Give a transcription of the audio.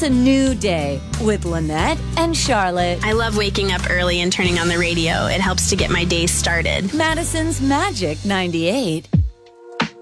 It's a new day with Lynette and Charlotte. I love waking up early and turning on the radio. It helps to get my day started. Madison's Magic 98.